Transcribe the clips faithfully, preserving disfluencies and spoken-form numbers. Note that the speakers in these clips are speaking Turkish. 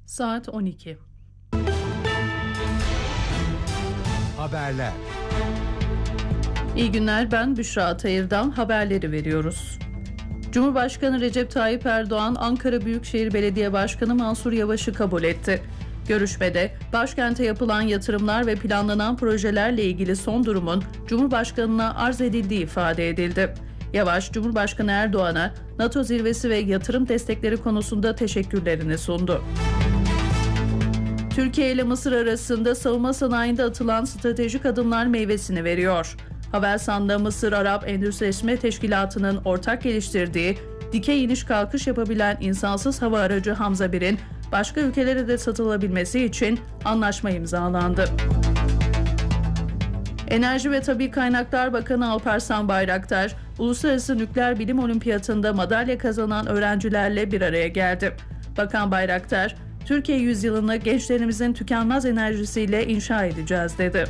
Saat on iki. Haberler. İyi günler, ben Büşra Atayır'dan haberleri veriyoruz. Cumhurbaşkanı Recep Tayyip Erdoğan, Ankara Büyükşehir Belediye Başkanı Mansur Yavaş'ı kabul etti. Görüşmede başkente yapılan yatırımlar ve planlanan projelerle ilgili son durumun Cumhurbaşkanı'na arz edildiği ifade edildi. Yavaş, Cumhurbaşkanı Erdoğan'a NATO zirvesi ve yatırım destekleri konusunda teşekkürlerini sundu. Türkiye ile Mısır arasında savunma sanayinde atılan stratejik adımlar meyvesini veriyor. Havelsan'da Mısır Arap Endüstrileşme Teşkilatı'nın ortak geliştirdiği dikey iniş kalkış yapabilen insansız hava aracı Hamza bir'in başka ülkelere de satılabilmesi için anlaşma imzalandı. Enerji ve Tabii Kaynaklar Bakanı Alparslan Bayraktar, Uluslararası Nükleer Bilim Olimpiyatı'nda madalya kazanan öğrencilerle bir araya geldi. Bakan Bayraktar, Türkiye yüzyılını gençlerimizin tükenmez enerjisiyle inşa edeceğiz dedi.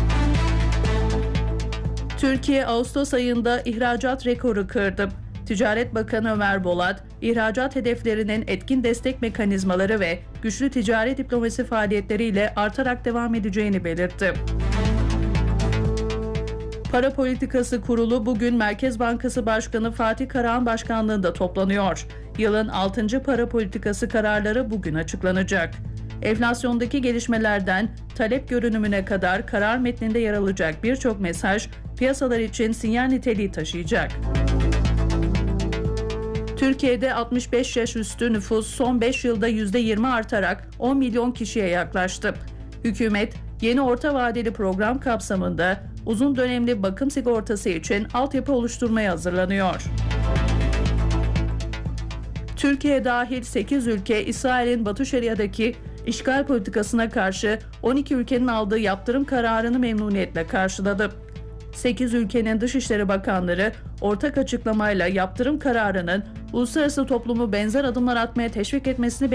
Türkiye Ağustos ayında ihracat rekoru kırdı. Ticaret Bakanı Ömer Bolat, ihracat hedeflerinin etkin destek mekanizmaları ve güçlü ticari diplomasi faaliyetleriyle artarak devam edeceğini belirtti. Para Politikası Kurulu bugün Merkez Bankası Başkanı Fatih Karahan başkanlığında toplanıyor. Yılın altıncı para politikası kararları bugün açıklanacak. Enflasyondaki gelişmelerden talep görünümüne kadar karar metninde yer alacak birçok mesaj piyasalar için sinyal niteliği taşıyacak. Türkiye'de altmış beş yaş üstü nüfus son beş yılda yüzde yirmi artarak on milyon kişiye yaklaştı. Hükümet yeni orta vadeli program kapsamında uzun dönemli bakım sigortası için altyapı oluşturmaya hazırlanıyor. Türkiye dahil sekiz ülke İsrail'in Batı Şeria'daki işgal politikasına karşı on iki ülkenin aldığı yaptırım kararını memnuniyetle karşıladı. sekiz ülkenin Dışişleri Bakanları ortak açıklamayla yaptırım kararının uluslararası toplumu benzer adımlar atmaya teşvik etmesini